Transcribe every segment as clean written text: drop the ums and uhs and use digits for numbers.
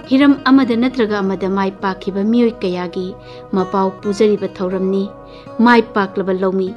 Hiram अमद नत्रगा अमद my पाखिबा मियोय कयागी मपाव पुजरिबा थौरमनी my पाकलबा लौमी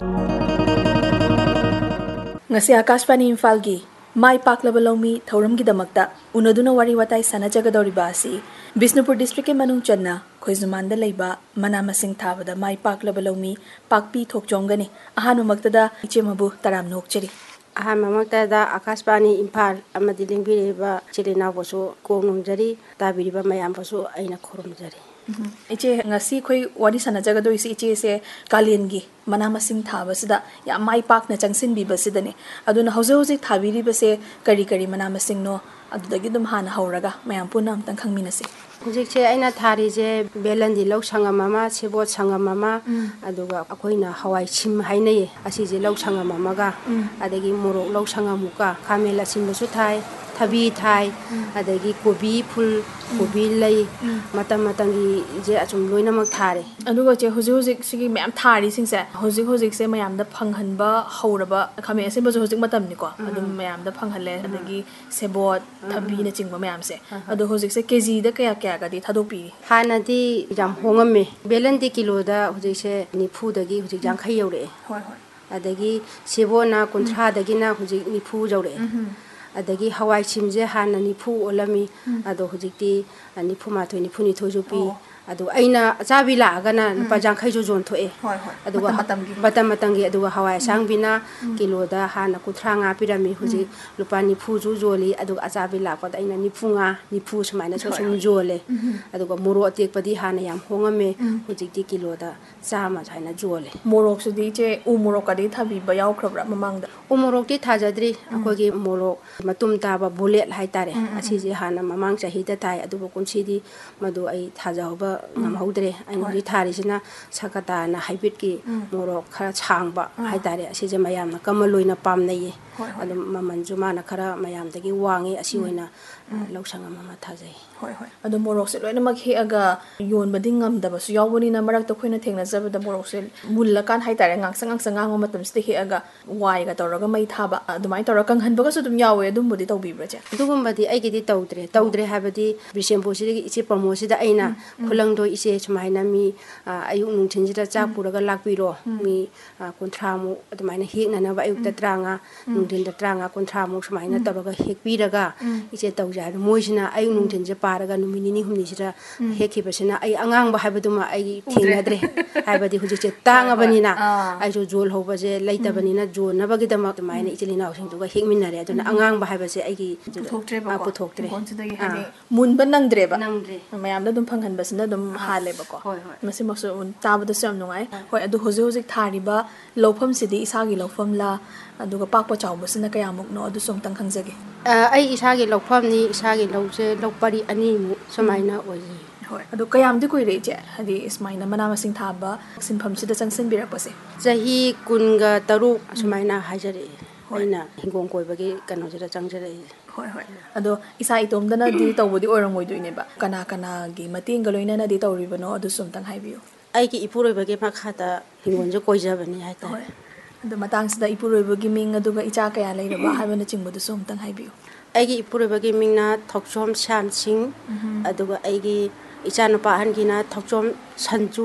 ngasi Akashvani Imphal-gi mai paklaba lawmi thauramgidamakta unaduna wari watai sanajagadoriba asi Bishnupur district ke manung channa Khoizumanda leiba mana masing thabada mai paklaba lawmi pakpi thokjongani ahanu maktada ichemabu taram nokcheri Mamaktada Akashvani Imphal amadi lingbiriba chirina bosu kongnumjari tabiriba mayam bosu aina khurumjari iche ngasi khoi wari sanajagadoi si iche se kalengi mana masing thabasida ya mai pak na changsin bi basidani aduna hauze hauze thabiri base kari kari mana masing no adudagi dum hana hauraga mayam punam tang khangminase hujik che aina thari je belandi lok sangam mama sebot sangam mama aduga akoina hawai chim hainaye asi je lok sangam mama ga adagi morok lok sangam muka khamela simbasu thai thabi thai adagi kobi phul kobi lai matam matangi je achum loina mak thare aduga che hujik hujik sigi mayam thari singse hujik hujik se mayam da phanghanba hauraba khame ase bazu hujik matam ni ko adum mayam da phanghalle adagi sebot thabi na chingba mayam se adu hujik se kg da kaya kaya ga di thadokpi hana di jam hongame belandi kilo da hujik se nifu dagi hujik jang khai yaure hoi hoi adagi sebona kunthra dagi na hujik nifu jaure adagi hawai chimje hana nifu olami ado hujikti nifu ma thoi nifu ni thojupi adu aina achabi la agana lupa jangkhai jo jon thoe aduga batam matangi aduga hawai sangbina kilo da hana kuthra nga pirami huji lupa nifu ju joli aduga achabi la ko aina nifu nga nifu sumaina so sum jole aduga moro atek padi hana yam hongame hujikti kilo da chama jaina jole morok sudi che u morok adi thabi ba yaw khrabra mamangda u morok ti thajadri akogi morok matum taba bullet haitare asi je hana mamang chahi da tai aduga kunsi di madu ai thajawba ngamhaudre aini thari sina sakata na hybrid ki morok khara changba haitare asi je mayam na kamaloina pamnai adum mamanju mana khara mayam dagi wangi asi oina lausanga mama thajai hoi hoi adu morok se loina mak he aga yon bading ngam da basu yawboni na marak to khoina thengna jabada morok se mulla kan haitare ngangsang ngangsang matam se he aga wai ga toraga mai thaba adumai tora kang han baga su dum yawe adum bodi tawbibra je adugum badi ai gidi tawdre habadi Bishenpur si ichi promosi da aina khulang do ise sumaina mi ayuk nungthin jira chak puraga lakpiro mi kontramu adumaina hekna na ba ayuk ta tranga nungthin da tranga kontramu sumaina toraga hekpiraga ise tawja moisina ayuk nungthin je paraga numini ni humni jira hekhi basina ai angang ba habaduma ai thingadre habadi hujiche tanga banina ai jo jol hoba je laita banina jo na bagi dama maina ichilina using duga hekminare aduna angang ba habase ai gi puthoktre mun banangdre ba mayam da dum phanghan basina dum hale ba ko masi masu tabada sam nungai hoi adu hoje hoje thariba lofam sidi isagi lofam la aduga pakpa chawbasina kayamuk no adu somtang khangjage ai isagi lofam ni isagi lawse lopari ani mu samaina oji hoi adu kayam di koi reje hadi ismaina mana masing thaba sinpham sida changsin birakpase jahi kunga taru samaina hajare hoina hingong koibagi kanojira changjare hoi hoi ado isa itomdana di tawbodi orangoi duine ba kana kana gi mating galoina na di tawribano adu somtang haibiyo ai ki ipuroibagi makhata hingonjo koijabani haita adu matang sida ipuroibagi ming aduga icha kaya leiraba habana chingbodu somtang haibiyo ai ki ipuroibagi mingna thokchom samsing aduga ai gi icha nupa hangina thokchom sanju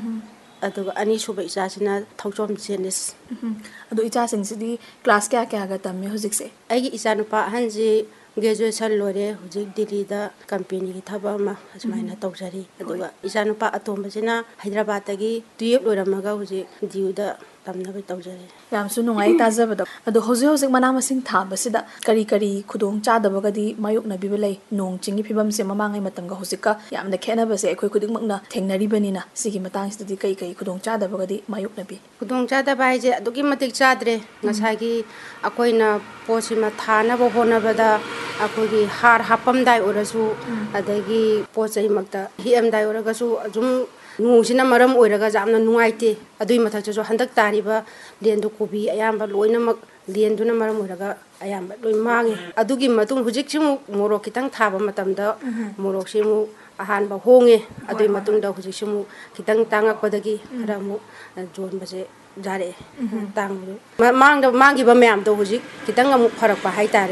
aduga ani suba icha sina thokchom jenis adu icha singsidi class kya kya ga tamme hujikse ai gi icha nupa hanji graduation lore hujik Delhi da company ki thaba ma asmaina tawjari aduga icha nupa atomba sina Hyderabad tagi 12 loramaga hujik diu da tamna ba tawjari yam su nungai tajabada adu hoje hoje mana masing thabasida kari kari khudong chadabagadi mayuk na bibelai nong chingi phibam se mamangai matanga hojika yamna khena base ekhoi khuding makna thengnari banina sigi matang sidadi kai kai khudong chadabagadi mayuk na bi khudong chadaba je adugi matik chadre ngasagi akoina posima thana bo hona bada akogi har hapam dai orasu adagi posai makta hi am dai oragasu ajum nungsina maram oiraga jamna nuaite adui mathachu handak tariba lendu kobi ayamba loina mak lenduna maram oiraga ayamba loi mangi adugi matung hujik simu morok kitang thaba matamda morok simu ahan ba honge adui matung da hujik simu kitang tanga kodagi ramu jon base jare tang mang da mangi ba mayam do hujik kitang amuk pharak pa hai tare